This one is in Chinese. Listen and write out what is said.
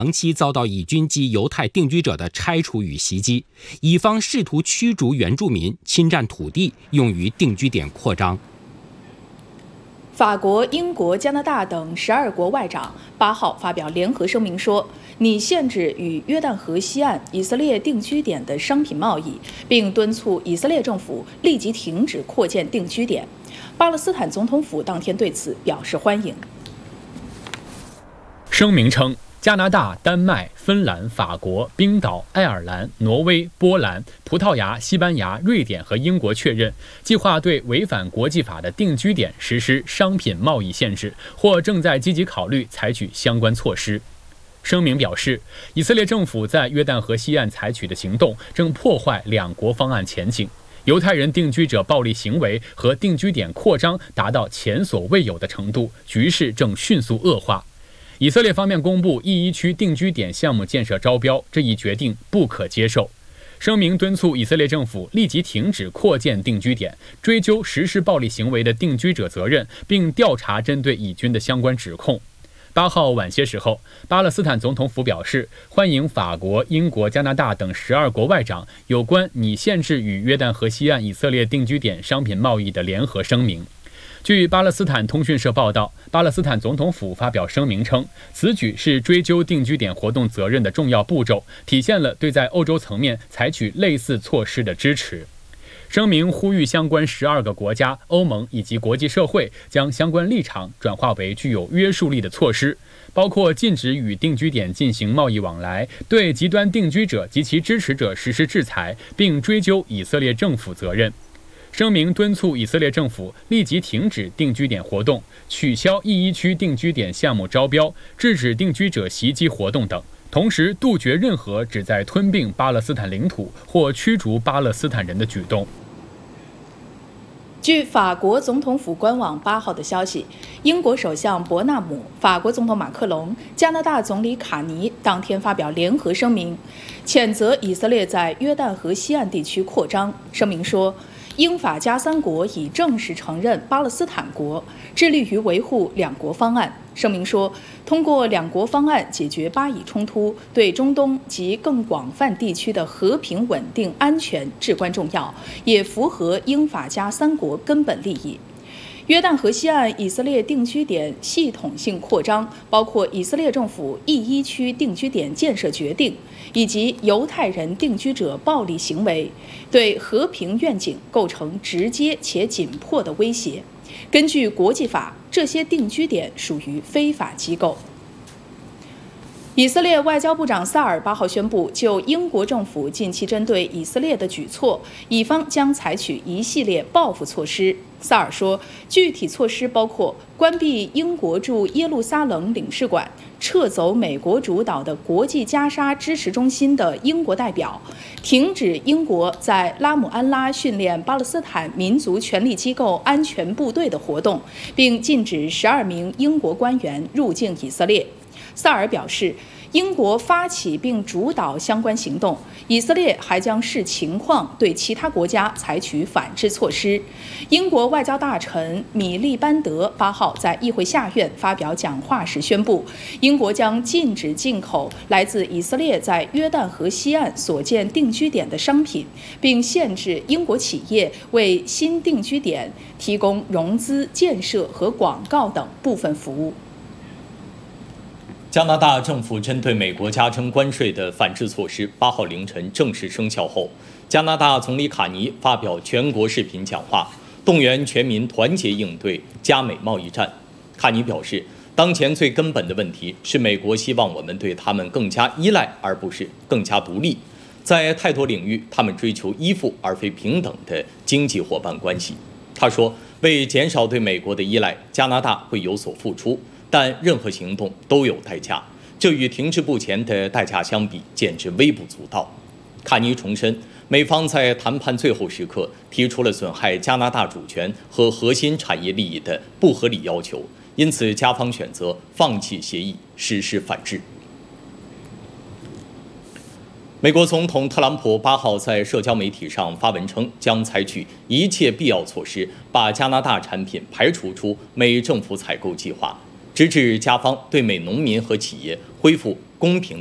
长期遭到以军及犹太定居者的拆除与袭击，以方试图驱逐原住民、侵占土地，用于定居点扩张。 法国、英国、加拿大等12国外长8号发表联合声明说，拟限制与约旦河西岸以色列定居点的商品贸易，并敦促以色列政府立即停止扩建定居点。巴勒斯坦总统府当天对此表示欢迎。 声明称，加拿大、丹麦、芬兰、法国、冰岛、爱尔兰、挪威、波兰、葡萄牙、西班牙、瑞典和英国确认，计划对违反国际法的定居点实施商品贸易限制，或正在积极考虑采取相关措施。声明表示，以色列政府在约旦河西岸采取的行动正破坏两国方案前景，犹太人定居者暴力行为和定居点扩张达到前所未有的程度，局势正迅速恶化。以色列方面公布E1区定居点项目建设招标，这一决定不可接受。声明敦促以色列政府立即停止扩建定居点，追究实施暴力行为的定居者责任，并调查针对以军的相关指控。8号晚些时候，巴勒斯坦总统府表示，欢迎法国、英国、加拿大等12国外长有关拟限制与约旦河西岸以色列定居点商品贸易的联合声明。据巴勒斯坦通讯社报道，巴勒斯坦总统府发表声明称，此举是追究定居点活动责任的重要步骤，体现了对在欧洲层面采取类似措施的支持。声明呼吁相关12个国家、欧盟以及国际社会将相关立场转化为具有约束力的措施，包括禁止与定居点进行贸易往来，对极端定居者及其支持者实施制裁，并追究以色列政府责任。声明敦促以色列政府立即停止定居点活动，取消E1区定居点项目招标，制止定居者袭击活动等，同时杜绝任何旨在吞并巴勒斯坦领土或驱逐巴勒斯坦人的举动。 据法国总统府官网8号的消息，英国首相伯纳姆、法国总统马克龙、加拿大总理卡尼当天发表联合声明，谴责以色列在约旦河西岸地区扩张。声明说，英法加3国已正式承认巴勒斯坦国，致力于维护两国方案。声明说，通过两国方案解决巴以冲突，对中东及更广泛地区的和平、稳定、安全至关重要，也符合英法加3国根本利益。约旦河西岸以色列定居点系统性扩张，包括以色列政府E1区定居点建设决定，以及犹太人定居者暴力行为，对和平愿景构成直接且紧迫的威胁。根据国际法，这些定居点属于非法机构。以色列外交部长萨尔8号宣布，就英国政府近期针对以色列的举措，以方将采取一系列报复措施。萨尔说，具体措施包括关闭英国驻耶路撒冷领事馆、撤走美国主导的国际加沙支持中心的英国代表、停止英国在拉姆安拉训练巴勒斯坦民族权力机构安全部队的活动，并禁止12名英国官员入境以色列。萨尔表示，英国发起并主导相关行动，以色列还将视情况对其他国家采取反制措施。英国外交大臣米利班德8号在议会下院发表讲话时宣布，英国将禁止进口来自以色列在约旦河西岸所建定居点的商品，并限制英国企业为新定居点提供融资、建设和广告等部分服务。 加拿大政府针对美国加征关税的反制措施8号凌晨正式生效后，加拿大总理卡尼发表全国视频讲话，动员全民团结应对加美贸易战。卡尼表示，当前最根本的问题是美国希望我们对他们更加依赖，而不是更加独立。在太多领域，他们追求依附而非平等的经济伙伴关系。他说，为减少对美国的依赖，加拿大会有所付出。但任何行动都有代价，这与停滞不前的代价相比，简直微不足道。卡尼重申，美方在谈判最后时刻提出了损害加拿大主权和核心产业利益的不合理要求，因此加方选择放弃协议，实施反制。美国总统特朗普8号在社交媒体上发文称，将采取一切必要措施，把加拿大产品排除出美政府采购计划，直至加方对美农民和企业恢复公平。